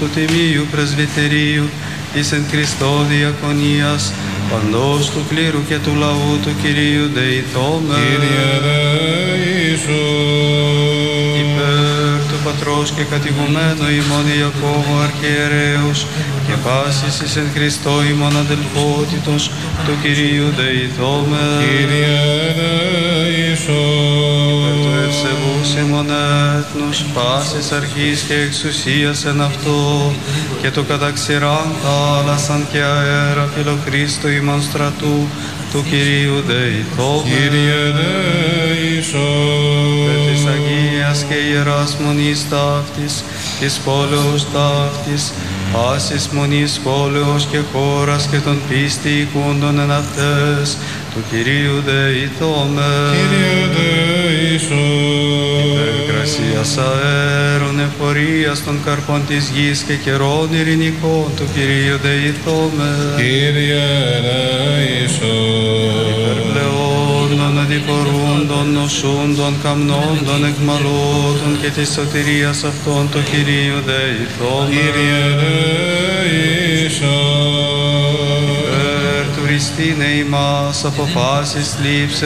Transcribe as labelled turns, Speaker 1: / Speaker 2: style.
Speaker 1: του Τιμίου Πρεσβυτερίου εις εν Χριστώ διακονίας παντός του κλήρου και του λαού του Κυρίου δεηθώμε.
Speaker 2: Κύριε δεήσου.
Speaker 1: Υπέρ του Πατρός και κατηγουμένου ημών Ιακώβου αρχιερέως και πάσης εις εν Χριστώ ημών αδελφότητος του Κυρίου δεηθώμε.
Speaker 2: Κύριε δεήσου.
Speaker 1: Υπέρ του ευσεβούς ημών έθνους πάσης αρχής και εξουσίας εν αυτό και το καταξηράν θάλασσαν και αέρα φιλοχρίστου ημών στρατού του Κυρίου δεηθώμε.
Speaker 2: Κύριε δεήσου.
Speaker 1: Υπέρ της Αγίας και Ιεράς Μονής ταύτης, της πόλεως ταύτης, πάσης μονής πόλεως και χώρας και των πίστη οικούντων εν αυτές, του Κυρίου δεηθώμε.
Speaker 2: Κύριε δεήσου.
Speaker 1: Υπέρ γρασίας αέρων, εφορίας των καρπών της γης και καιρών ειρηνικών, του Κυρίου δεηθώμε.
Speaker 2: Κύριε δεήσου.
Speaker 1: Υπέρ πλεόντων, αντιπορούντων, νοσούντων, καμνόντων, εκμαλώτων και της σωτηρίας αυτών, του Κυρίου δεηθώμε.
Speaker 2: Κύριε δεήσου.
Speaker 1: Υπέρ του Χριστίνε ημάς αποφάσεις λήψε